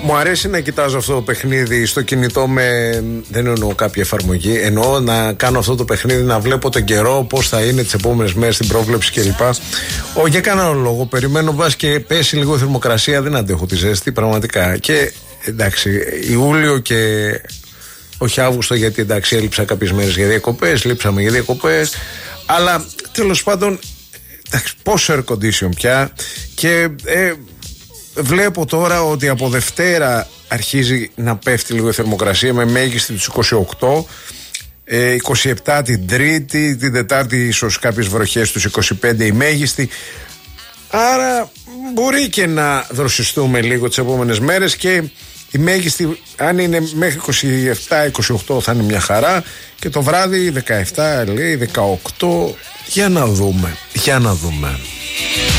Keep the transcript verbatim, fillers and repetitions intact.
Μου αρέσει να κοιτάζω αυτό το παιχνίδι στο κινητό με. Δεν εννοώ κάποια εφαρμογή. Εννοώ να κάνω αυτό το παιχνίδι, να βλέπω τον καιρό, πώς θα είναι τις επόμενες μέρες, την πρόβλεψη κλπ. Όχι για κανένα λόγο. Περιμένω μπας και πέσει λίγο η θερμοκρασία. Δεν αντέχω τη ζέστη, πραγματικά. Και εντάξει, Ιούλιο και. Όχι Αύγουστο, γιατί εντάξει, έλειψα κάποιες μέρες για διακοπές, λείψαμε για διακοπές. Αλλά τέλος πάντων, εντάξει, πόσο air condition πια. Και. Ε, Βλέπω τώρα ότι από Δευτέρα αρχίζει να πέφτει λίγο η θερμοκρασία με μέγιστη τους είκοσι οκτώ, ε, είκοσι επτά την Τρίτη, την Τετάρτη ίσως κάποιες βροχές τους είκοσι πέντε η μέγιστη. Άρα μπορεί και να δροσιστούμε λίγο τις επόμενες μέρες και η μέγιστη, αν είναι μέχρι είκοσι επτά είκοσι οκτώ, θα είναι μια χαρά, και το βράδυ δεκαεπτά λέει, δεκαοκτώ, για να δούμε, για να δούμε.